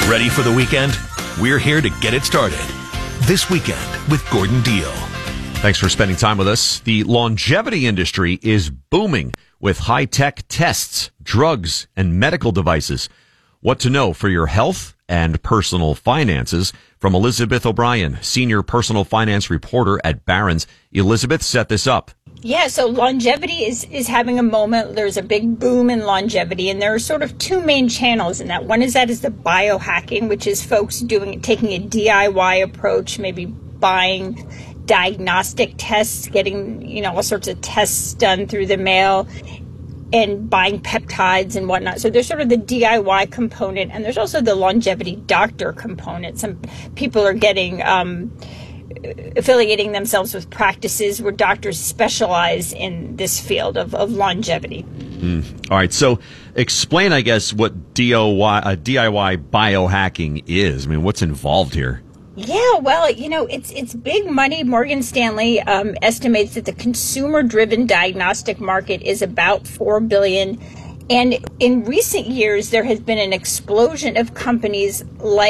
Ready for the weekend? We're here to get it started. This Weekend with Gordon Deal. Thanks for spending time with us. The longevity industry is booming with high-tech tests, drugs, and medical devices. What to know for your health and personal finances from Elizabeth O'Brien, senior personal finance reporter at Barron's. Elizabeth, set this up. Yeah, so longevity is having a moment. There's a big boom in longevity, and there are sort of two main channels in that. One is the biohacking, which is folks taking a DIY approach, maybe buying diagnostic tests, getting, all sorts of tests done through the mail, and buying peptides and whatnot. So there's sort of the DIY component, and there's also the longevity doctor component. Some people are getting affiliating themselves with practices where doctors specialize in this field of longevity. All right, so explain, I guess, what DIY biohacking is. I mean, what's involved here? Yeah, well, it's big money. Morgan Stanley estimates that the consumer-driven diagnostic market is about $4 billion. And in recent years, there has been an explosion of companies like